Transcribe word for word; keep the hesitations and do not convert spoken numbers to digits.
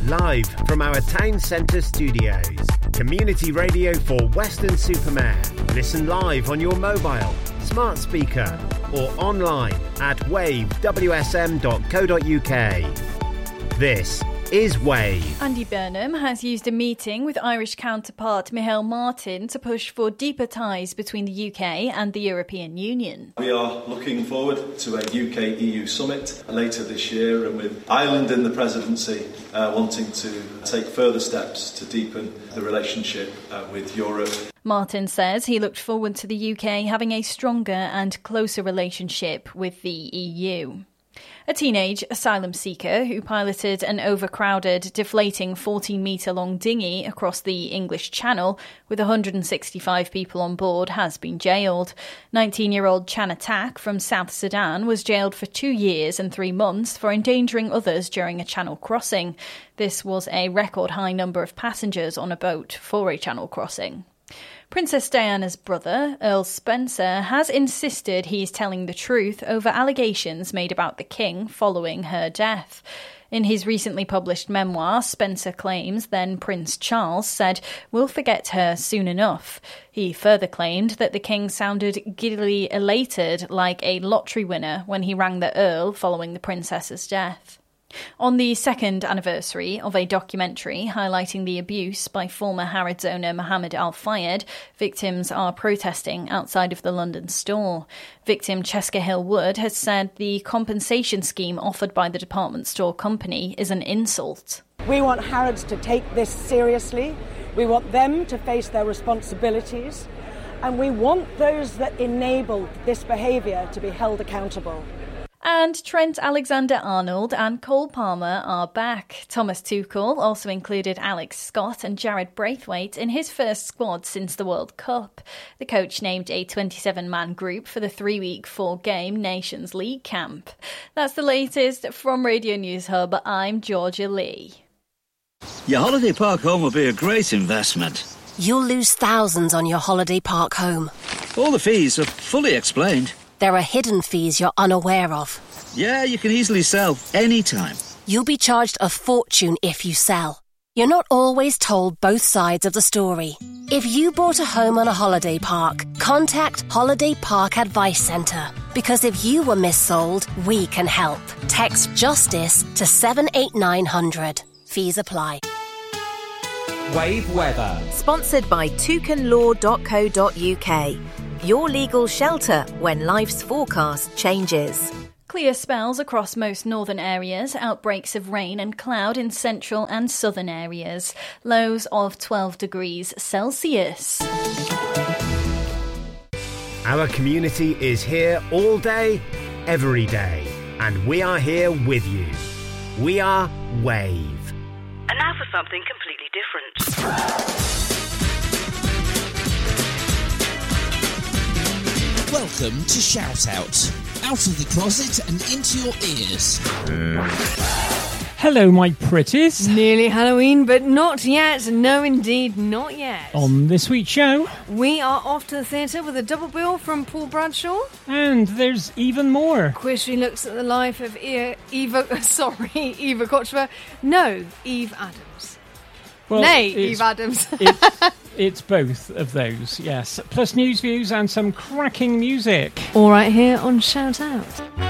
live from our town centre studios. Community radio for Weston-super-Mare. Listen live on your mobile, smart speaker or online at wave w s m dot co dot u k. This is Wave. Andy Burnham has used a meeting with Irish counterpart Micheál Martin to push for deeper ties between the U K and the European Union. We are looking forward to a U K E U summit later this year, and with Ireland in the presidency uh, wanting to take further steps to deepen the relationship uh, with Europe. Martin says he looked forward to the U K having a stronger and closer relationship with the E U. A teenage asylum seeker who piloted an overcrowded, deflating fourteen-metre-long dinghy across the English Channel with one hundred sixty-five people on board has been jailed. nineteen-year-old Chana Tak from South Sudan was jailed for two years and three months for endangering others during a channel crossing. This was a record-high number of passengers on a boat for a channel crossing. Princess Diana's brother, Earl Spencer, has insisted he is telling the truth over allegations made about the King following her death. In his recently published memoir, Spencer claims then Prince Charles said, "We'll forget her soon enough." He further claimed that the King sounded giddily elated like a lottery winner when he rang the Earl following the Princess's death. On the second anniversary of a documentary highlighting the abuse by former Harrods owner Mohammed Al Fayed, victims are protesting outside of the London store. Victim Cheska Hill Wood has said the compensation scheme offered by the department store company is an insult. We want Harrods to take this seriously. We want them to face their responsibilities. And we want those that enabled this behaviour to be held accountable. And Trent Alexander-Arnold and Cole Palmer are back. Thomas Tuchel also included Alex Scott and Jared Braithwaite in his first squad since the World Cup. The coach named a twenty-seven man group for the three-week, four-game Nations League camp. That's the latest from Radio News Hub. I'm Georgia Lee. Your holiday park home will be a great investment. You'll lose thousands on your holiday park home. All the fees are fully explained. There are hidden fees you're unaware of. Yeah, you can easily sell anytime. You'll be charged a fortune if you sell. You're not always told both sides of the story. If you bought a home on a holiday park, contact Holiday Park Advice Centre. Because if you were missold, we can help. Text JUSTICE to seven eight nine hundred. Fees apply. Wave Weather. Sponsored by toucan law dot co dot u k. Your legal shelter when life's forecast changes. Clear spells across most northern areas, outbreaks of rain and cloud in central and southern areas. Lows of twelve degrees Celsius. Our community is here all day, every day, and we are here with you. We are Wave. And now for something completely different. Welcome to Shout Out. Out of the closet and into your ears. Hello, my pretties. Nearly Halloween, but not yet. No, indeed, not yet. On this week's show, we are off to the theatre with a double bill from Paul Bradshaw. And there's even more. Quishry looks at the life of Eva, Eva sorry, Eva Kochva. No, Eve Adams. Well, Nay, Eve Adams. it's, it's both of those, yes. Plus news, views and some cracking music. All right here on Shout Out.